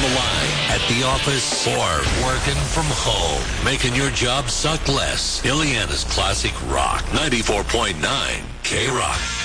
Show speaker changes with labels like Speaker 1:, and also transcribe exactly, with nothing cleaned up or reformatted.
Speaker 1: line, at the office, or working from home. Making your job suck less. Ileana's Classic Rock. ninety-four point nine K-Rock.